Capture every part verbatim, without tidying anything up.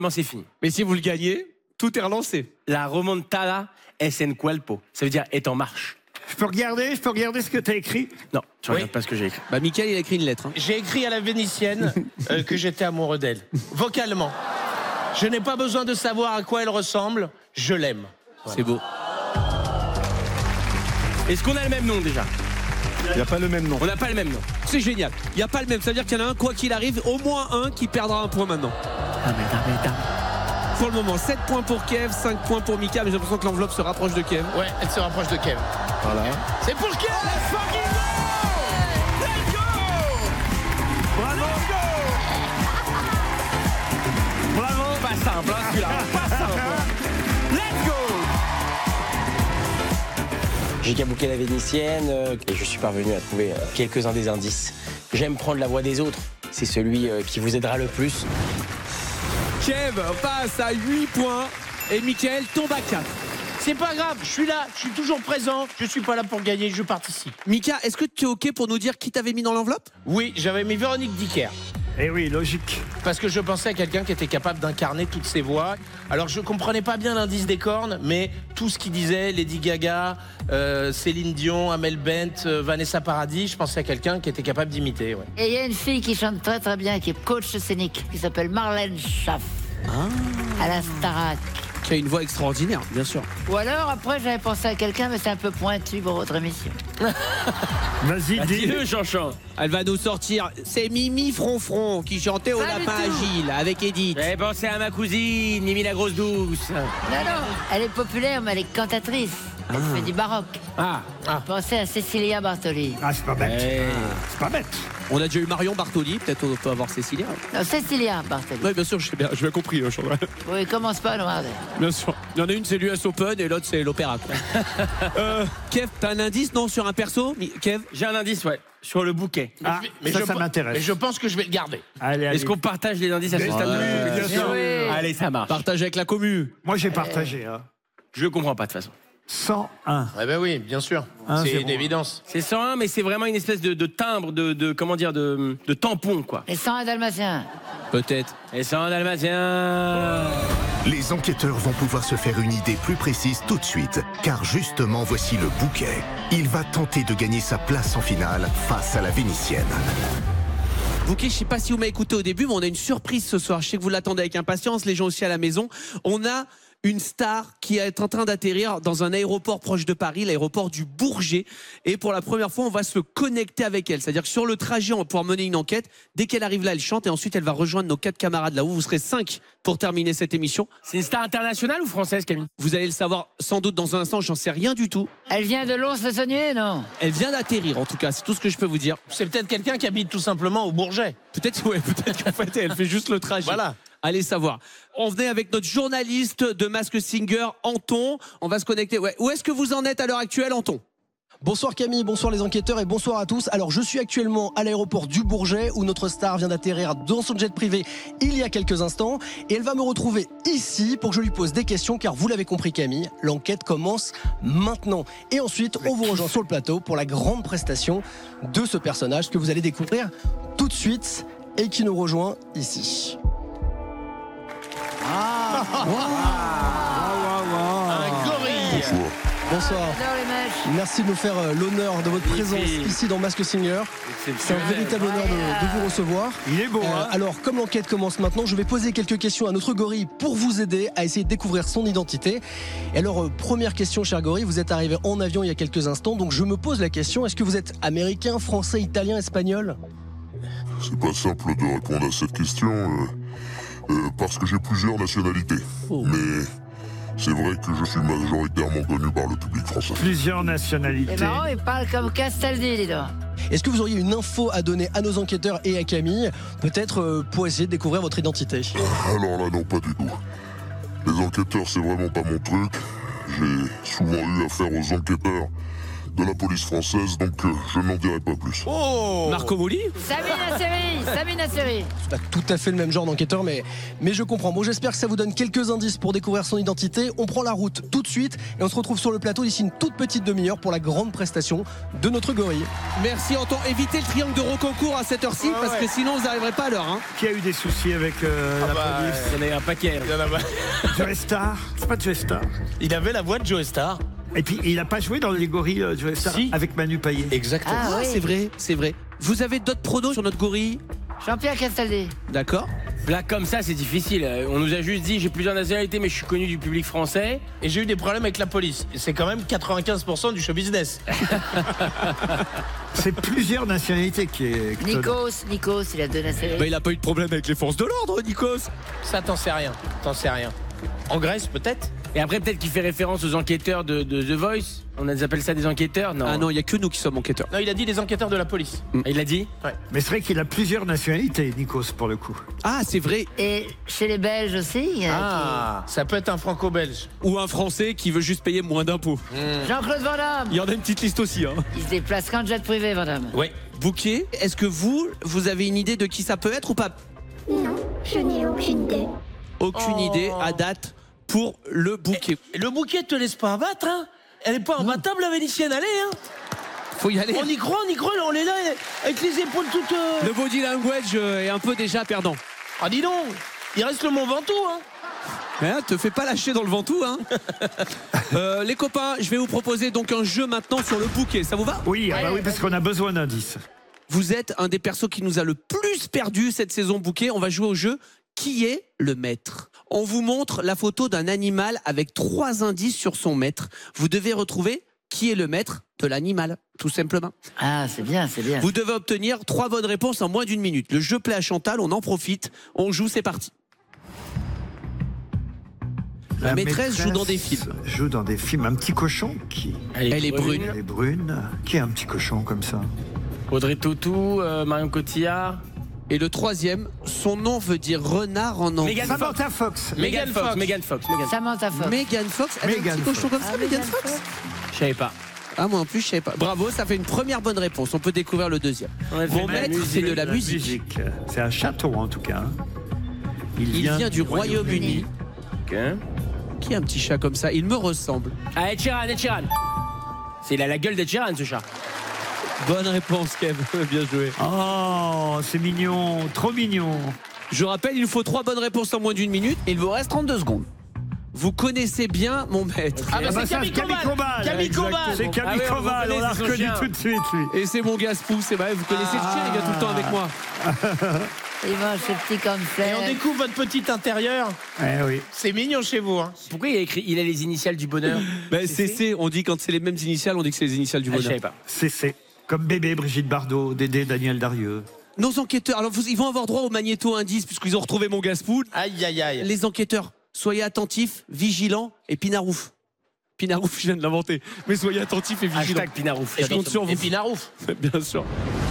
c'est fini. Mais si vous le gagnez, tout est relancé. La remontada es en cuerpo. Ça veut dire est en marche. Je peux regarder, je peux regarder ce que t'as écrit. Non, tu Oui. regardes pas ce que j'ai écrit. Bah, Mickaël, il a écrit une lettre. Hein. J'ai écrit à la Vénitienne euh, que j'étais amoureux d'elle, vocalement. Je n'ai pas besoin de savoir à quoi elle ressemble, je l'aime. Voilà. C'est beau. Est-ce qu'on a le même nom déjà? Il n'y a pas le même nom. On n'a pas le même nom. C'est génial. Il n'y a pas le même. Ça veut dire qu'il y en a un, quoi qu'il arrive, au moins un qui perdra un point maintenant. Ah, mais non, mais non. Pour le moment, sept points pour Kev, cinq points pour Mika, mais j'ai l'impression que l'enveloppe se rapproche de Kev. Ouais, elle se rapproche de Kev. Voilà. C'est pour Kev. Let's fucking go! Let's go! Bravo. Bravo. Pas simple, hein, celui-là. Pas simple. Let's go! J'ai cabouqué la Vénitienne euh, et je suis parvenu à trouver euh, quelques-uns des indices. J'aime prendre la voix des autres. C'est celui euh, qui vous aidera le plus. Kev passe à huit points et Mickaël tombe à quatre. C'est pas grave, je suis là, je suis toujours présent. Je suis pas là pour gagner, je participe. Mika, est-ce que tu es OK pour nous dire qui t'avait mis dans l'enveloppe? Oui, j'avais mis Véronique Dicker. Eh oui, logique. Parce que je pensais à quelqu'un qui était capable d'incarner toutes ces voix. Alors je comprenais pas bien l'indice des cornes, mais tout ce qu'il disait, Lady Gaga, euh, Céline Dion, Amel Bent, euh, Vanessa Paradis, je pensais à quelqu'un qui était capable d'imiter. Ouais. Et il y a une fille qui chante très très bien, qui est coach scénique, qui s'appelle Marlène Schaff. À la Starac. Qui a une voix extraordinaire, bien sûr. Ou alors, après, j'avais pensé à quelqu'un, mais c'est un peu pointu pour votre émission. Vas-y, Bah, dis. dis-le, Jean-Jean. Elle va nous sortir. C'est Mimi Fronfron qui chantait au Pas du lapin tout. agile avec Edith. J'avais pensé à ma cousine, Mimi la grosse douce. Non, non, elle est populaire, mais elle est cantatrice. Elle fait du baroque. Ah, Pensez à Cecilia Bartoli. Ah, c'est pas bête. Eh. C'est pas bête. On a déjà eu Marion Bartoli, peut-être on peut avoir Cécilia. Non, Cecilia Bartoli. Oui, bien sûr, j'ai bien, j'ai bien compris. Hein, Chantal. Oui, commence pas à nous regarder. Bien sûr. Il y en a une, c'est l'U S Open et l'autre, c'est l'Opéra. quoi. euh, Kev, t'as un indice, non, sur un perso Mi- Kev j'ai un indice, ouais, sur le bouquet. Ah, Mais ça, je ça pe- m'intéresse. Mais je pense que je vais le garder. Allez, allez. Est-ce qu'on partage les indices à ce Ouais. stade? Oui, bien sûr. Oui. Allez, ça marche. Partage avec la commu. Moi, j'ai partagé. Hein. Je comprends pas de toute façon. cent un. Eh ben oui, bien sûr. Un, C'est zéro. une évidence. C'est cent un, mais c'est vraiment une espèce de, de timbre, de, de comment dire, de, de tampon, quoi. Et sans un dalmatien. Peut-être. Et cent un dalmatien. Les enquêteurs vont pouvoir se faire une idée plus précise tout de suite, car justement voici le bouquet. Il va tenter de gagner sa place en finale face à la Vénitienne. Bouquet, je sais pas si vous m'avez écouté au début, mais on a une surprise ce soir. Je sais que vous l'attendez avec impatience, les gens aussi à la maison. On a une star qui est en train d'atterrir dans un aéroport proche de Paris, l'aéroport du Bourget. Et pour la première fois, on va se connecter avec elle. C'est-à-dire que sur le trajet, on va pouvoir mener une enquête. Dès qu'elle arrive là, elle chante et ensuite, elle va rejoindre nos quatre camarades là-haut. Vous serez cinq pour terminer cette émission. C'est une star internationale ou française, Camille? Vous allez le savoir sans doute dans un instant, j'en sais rien du tout. Elle vient de Lons-le-Saunier, non? Elle vient d'atterrir, en tout cas, c'est tout ce que je peux vous dire. C'est peut-être quelqu'un qui habite tout simplement au Bourget. Peut-être, ouais, peut-être qu'en fait, elle fait juste le trajet. Voilà. Allez savoir. On venait avec notre journaliste de Masked Singer, Anton. On va se connecter. Ouais. Où est-ce que vous en êtes à l'heure actuelle, Anton? Bonsoir Camille, bonsoir les enquêteurs et bonsoir à tous. Alors je suis actuellement à l'aéroport du Bourget où notre star vient d'atterrir dans son jet privé il y a quelques instants et elle va me retrouver ici pour que je lui pose des questions car vous l'avez compris Camille, l'enquête commence maintenant. Et ensuite on vous rejoint sur le plateau pour la grande prestation de ce personnage que vous allez découvrir tout de suite et qui nous rejoint ici. Ah, Un gorille. Bonsoir. j'adore les mèches. Merci de nous faire euh, l'honneur de votre présence ici dans Masked Singer. C'est un véritable honneur de, de vous recevoir. Il est beau, Euh, hein. alors, comme l'enquête commence maintenant, je vais poser quelques questions à notre gorille pour vous aider à essayer de découvrir son identité. Et alors, euh, première question, cher gorille, vous êtes arrivé en avion il y a quelques instants, donc je me pose la question, est-ce que vous êtes américain, français, italien, espagnol? C'est pas simple de répondre à cette question, euh, euh, parce que j'ai plusieurs nationalités. Oh. Mais c'est vrai que je suis majoritairement connu par le public français. Plusieurs nationalités. C'est marrant, il parle comme Castaldi, dis donc. Est-ce que vous auriez une info à donner à nos enquêteurs et à Camille, peut-être euh, pour essayer de découvrir votre identité? Alors là, non, pas du tout. Les enquêteurs, c'est vraiment pas mon truc. J'ai souvent eu affaire aux enquêteurs de la police française, donc euh, je n'en dirai pas plus. Oh Marco Mouli. Samina Seri, Samina Seri. C'est pas tout à fait le même genre d'enquêteur, mais, mais je comprends. Bon, j'espère que ça vous donne quelques indices pour découvrir son identité. On prend la route tout de suite et on se retrouve sur le plateau d'ici une toute petite demi-heure pour la grande prestation de notre gorille. Merci Anton. Évitez le triangle de Rocancourt à cette heure-ci Ouais, parce ouais. que sinon vous n'arriverez pas à l'heure. Hein. Qui a eu des soucis avec euh, Ah la bah, police Il y en a un paquet. Il y en a pas. Joe Star. C'est pas Joe Star. Il avait la voix de Joe Star. Et puis, il n'a pas joué dans les gorilles, euh, Joe Star, Si. avec Manu Payet. Exactement. Ah oui. C'est vrai, c'est vrai. Vous avez d'autres pronos sur notre gorille? Jean-Pierre Castaldi. D'accord. Là, comme ça, c'est difficile. On nous a juste dit j'ai plusieurs nationalités, mais je suis connu du public français. Et j'ai eu des problèmes avec la police. C'est quand même quatre-vingt-quinze pour cent du show business. C'est plusieurs nationalités qui est. qui- Nikos, Nikos, il a deux nationalités. Bah, il a pas eu de problème avec les forces de l'ordre, Nikos. Ça, t'en sais rien. T'en sais rien. En Grèce, peut-être. Et après, peut-être qu'il fait référence aux enquêteurs de, de The Voice. On appelle ça des enquêteurs? Non. Ah non, il y a que nous qui sommes enquêteurs. Non, il a dit les enquêteurs de la police. Il l'a dit? Mais c'est vrai qu'il a plusieurs nationalités, Nikos, pour le coup. Ah, c'est vrai. Et chez les Belges aussi. il y a Ah, ça peut être un franco-belge. Ou un Français qui veut juste payer moins d'impôts. qui- Jean-Claude Van Damme. Il y en a une petite liste aussi. Hein. Il se déplace qu'en jet privé, Van Damme. Oui. Bouquet, est-ce que vous, vous avez une idée de qui ça peut être ou pas? Non, je n'ai aucune idée. Aucune Oh. idée à date pour le bouquet. Et le bouquet te laisse pas abattre, hein. Elle est pas imbattable, la Vénitienne, allez, hein. Faut y aller. On y croit, on y croit, là, on est là, avec les épaules toutes. euh, Le body language euh, est un peu déjà perdant. Ah, dis donc, il reste le Mont Ventoux, hein. Hein, te fais pas lâcher dans le Ventoux, hein. Euh, les copains, je vais vous proposer donc un jeu maintenant sur le bouquet. Ça vous va? Oui, ah bah Allez, oui, parce qu'on a besoin d'indices. Vous êtes un des persos qui nous a le plus perdu cette saison bouquet. On va jouer au jeu Qui est le maître? On vous montre la photo d'un animal avec trois indices sur son maître. Vous devez retrouver qui est le maître de l'animal, tout simplement. Ah, c'est bien, c'est bien. Vous devez obtenir trois bonnes réponses en moins d'une minute. Le jeu plaît à Chantal, on en profite. On joue, c'est parti. La, maîtresse, joue dans des films. Joue dans des films. Un petit cochon qui. Elle est brune. Elle est brune. Qui est un petit cochon comme ça? Audrey Tautou, euh, Marion Cotillard. Et le troisième, son nom veut dire renard en anglais. Megan Fox. Samantha Fox. Megan Fox. Megan Fox. Megan Fox. Samantha Fox. Megan Fox, elle a un Megan petit cochon Fox. comme ça, Ah, Megan Megan Fox. Je savais pas. Ah, moi en plus, je savais pas. Bravo, ça fait une première bonne réponse. On peut découvrir le deuxième. On a fait Mon de la maître, musique. c'est de la musique. C'est un château en tout cas. Il vient du Royaume-Uni. Ok. Qui a un petit chat comme ça? Il me ressemble. Ah, Ed Sheeran, Ed Sheeran. C'est il a la gueule d'Ed Sheeran, ce chat. Bonne réponse, Kev. Bien joué. Oh, c'est mignon, trop mignon. Je rappelle, il faut trois bonnes réponses en moins d'une minute. Il vous reste trente-deux secondes. Vous connaissez bien mon maître. Ah, bah, Ah bah c'est ça, Camille Camille Combal. Combal. Camille Exactement. Combal. C'est Camille Ah oui, on Combal, reconnaît, on l'a c'est son reconnu chien. tout de suite, lui. Et c'est mon Gaspou, c'est vrai, vous connaissez le chien, il vient tout le temps avec moi. Il mange ses petits Et on cornflakes. découvre votre petit intérieur. Eh oui. C'est mignon chez vous, hein. Pourquoi il a écrit il a les initiales du bonheur? Ben, C C, on dit quand c'est les mêmes initiales, on dit que c'est les initiales du Ah, je bonheur. savais pas. C'est c'est. Comme bébé Brigitte Bardot, Dédé Daniel Darieux. Nos enquêteurs, alors vous- ils vont avoir droit au magnéto indice puisqu'ils ont retrouvé mon Gaspou. Aïe, aïe, aïe. Les enquêteurs, soyez attentifs, vigilants et Pinarouf. Pinarouf, je viens de l'inventer. Mais soyez attentifs et vigilants. Hashtag Pinarouf. Je compte sur vous. Et Pinarouf. Bien sûr.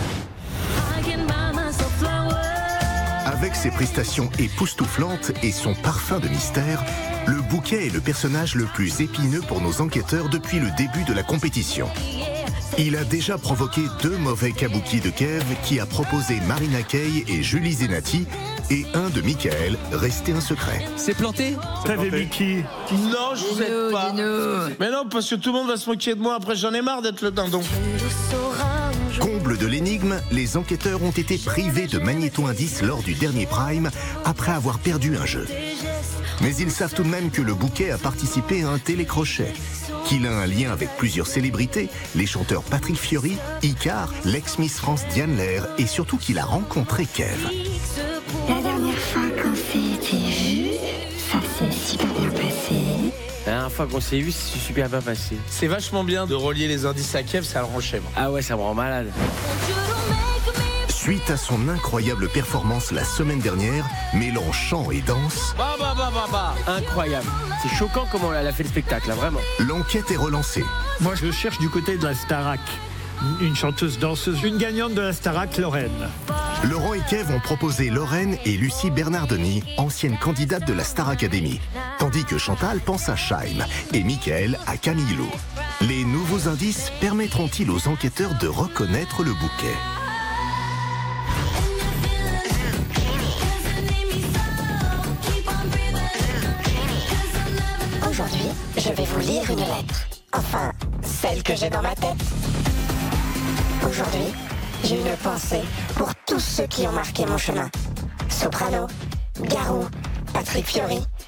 Avec ses prestations époustouflantes et son parfum de mystère, le bouquet est le personnage le plus épineux pour nos enquêteurs depuis le début de la compétition. Il a déjà provoqué deux mauvais kabuki de Kev qui a proposé Marina Kaye et Julie Zenati et un de Michael, resté un secret. C'est planté? T'avais mis qui? Non, je vous aide Dis-nous, pas. dis-nous. Mais non, parce que tout le monde va se moquer de moi. Après, j'en ai marre d'être le dindon. Comble de l'énigme, les enquêteurs ont été privés de magnéto-indices lors du dernier Prime après avoir perdu un jeu. Mais ils savent tout de même que le bouquet a participé à un télécrochet, qu'il a un lien avec plusieurs célébrités, les chanteurs Patrick Fiori, Icar, l'ex-Miss France Diane Lair et surtout qu'il a rencontré Kev. La dernière fois qu'on s'était vu, ça s'est super bien passé. La dernière fois qu'on s'est vu, c'est super bien passé. C'est vachement bien de relier les indices à Kev, ça le rend chèvre. Ah ouais, ça me rend malade. Suite à son incroyable performance la semaine dernière, mêlant chant et danse, Bah bah bah bah bah. Incroyable. C'est choquant comment elle a fait le spectacle, là, vraiment. l'enquête est relancée. Moi, je cherche du côté de la Starac. Une chanteuse danseuse, une gagnante de la Starac, Lorraine. Laurent et Kev ont proposé Lorraine et Lucie Bernardoni, ancienne candidate de la Star Academy. Tandis que Chantal pense à Scheim et Mickaël à Camille Lou. Les nouveaux indices permettront-ils aux enquêteurs de reconnaître le bouquet? Aujourd'hui, je vais vous lire une lettre. Enfin, celle que j'ai dans ma tête. Aujourd'hui, j'ai une pensée pour tous ceux qui ont marqué mon chemin. Soprano, Garou, Patrick Fiori,